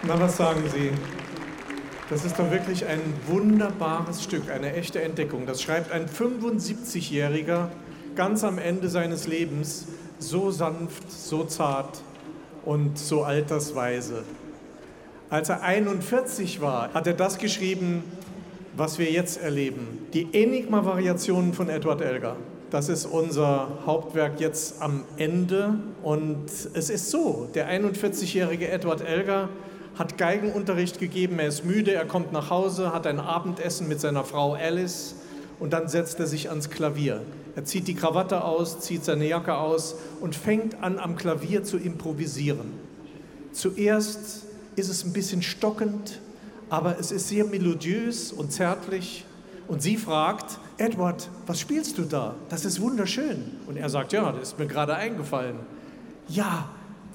Na, was sagen Sie? Das ist doch wirklich ein wunderbares Stück, eine echte Entdeckung. Das schreibt ein 75-Jähriger ganz am Ende seines Lebens, so sanft, so zart und so altersweise. Als er 41 war, hat er das geschrieben, was wir jetzt erleben. Die Enigma-Variationen von Edward Elgar. Das ist unser Hauptwerk jetzt am Ende. Und es ist so, der 41-jährige Edward Elgar hat Geigenunterricht gegeben, er ist müde, er kommt nach Hause, hat ein Abendessen mit seiner Frau Alice und dann setzt er sich ans Klavier. Er zieht die Krawatte aus, zieht seine Jacke aus und fängt an, am Klavier zu improvisieren. Zuerst ist es ein bisschen stockend, aber es ist sehr melodiös und zärtlich. Und sie fragt, Edward, was spielst du da? Das ist wunderschön. Und er sagt, ja, das ist mir gerade eingefallen. Ja,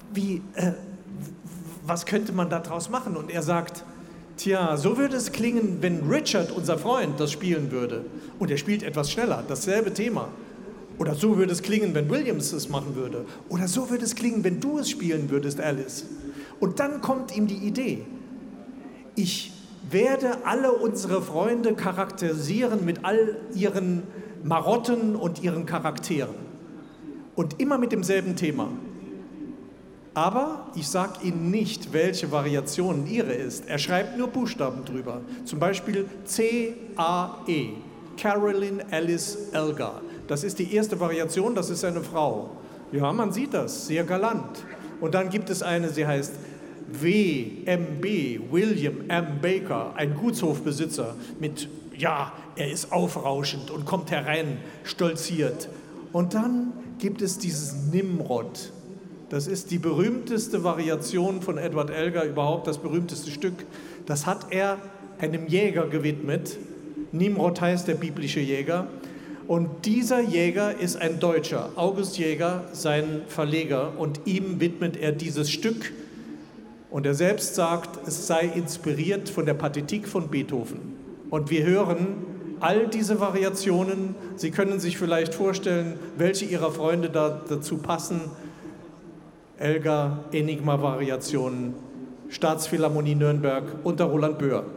was könnte man daraus machen? Und er sagt, tja, so würde es klingen, wenn Richard, unser Freund, das spielen würde. Und er spielt etwas schneller, dasselbe Thema. Oder so würde es klingen, wenn Williams es machen würde. Oder so würde es klingen, wenn du es spielen würdest, Alice. Und dann kommt ihm die Idee. Ich werde alle unsere Freunde charakterisieren mit all ihren Marotten und ihren Charakteren. Und immer mit demselben Thema. Aber ich sage Ihnen nicht, welche Variation ihre ist. Er schreibt nur Buchstaben drüber. Zum Beispiel C-A-E, Carolyn Alice Elgar. Das ist die erste Variation, das ist eine Frau. Ja, man sieht das, sehr galant. Und dann gibt es eine, sie heißt W.M.B., William M. Baker, ein Gutshofbesitzer mit, ja, er ist aufrauschend und kommt herein, stolziert. Und dann gibt es dieses Nimrod. Das ist die berühmteste Variation von Edward Elgar überhaupt, das berühmteste Stück. Das hat er einem Jäger gewidmet. Nimrod heißt der biblische Jäger. Und dieser Jäger ist ein Deutscher, August Jäger, sein Verleger. Und ihm widmet er dieses Stück. Und er selbst sagt, es sei inspiriert von der Partitur von Beethoven. Und wir hören all diese Variationen. Sie können sich vielleicht vorstellen, welche Ihrer Freunde dazu passen. Elgar, Enigma-Variationen, Staatsphilharmonie Nürnberg unter Roland Böhr.